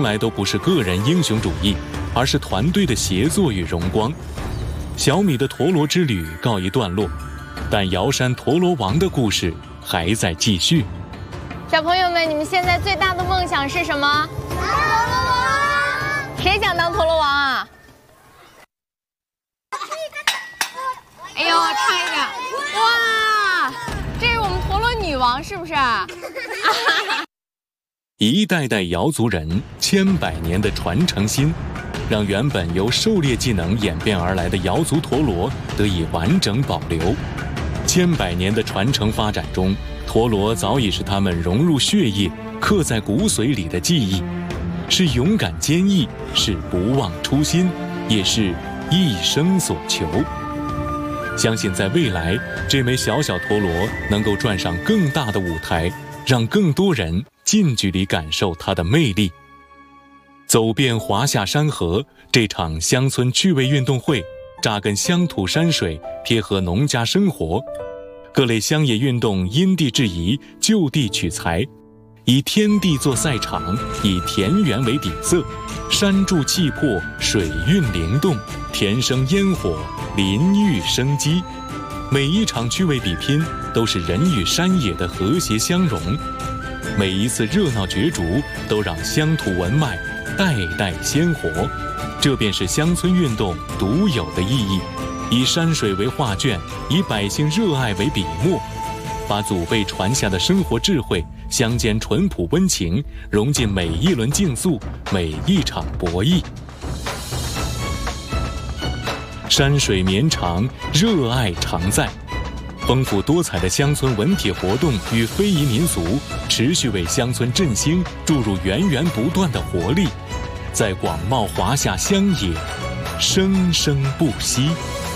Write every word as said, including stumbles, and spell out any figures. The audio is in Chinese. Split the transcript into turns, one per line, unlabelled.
从来都不是个人英雄主义，而是团队的协作与荣光。小米的陀螺之旅告一段落，但瑶山陀螺王的故事还在继续。
小朋友们，你们现在最大的梦想是什么？当陀螺王。谁想当陀螺王啊？哎呦，差一点！哇，这是我们陀螺女王，是不是？
一代代瑶族人千百年的传承心，让原本由狩猎技能演变而来的瑶族陀螺得以完整保留。千百年的传承发展中，陀螺早已是他们融入血液、刻在骨髓里的记忆，是勇敢坚毅，是不忘初心，也是一生所求。相信在未来，这枚小小陀螺能够转上更大的舞台，让更多人近距离感受它的魅力。走遍华夏山河，这场乡村趣味运动会扎根乡土山水，贴合农家生活，各类乡野运动因地制宜，就地取材，以天地做赛场，以田园为底色，山柱气魄，水韵灵动，田生烟火，林育生机。每一场趣味比拼都是人与山野的和谐相融，每一次热闹角逐都让乡土文脉代代鲜活。这便是乡村运动独有的意义，以山水为画卷，以百姓热爱为笔墨，把祖辈传下的生活智慧、乡间淳朴温情融进每一轮竞速，每一场博弈。山水绵长，热爱常在。丰富多彩的乡村文体活动与非遗民俗，持续为乡村振兴注入源源不断的活力，在广袤华夏乡野生生不息。